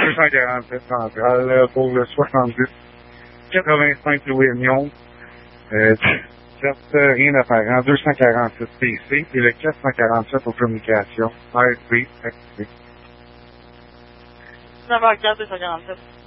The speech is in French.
247 centrale pour le 70 85 Louis-Mion. 17, rien d'apparent. 247 PC et le 447 aux communications. AFP, activé. 9h04, 247.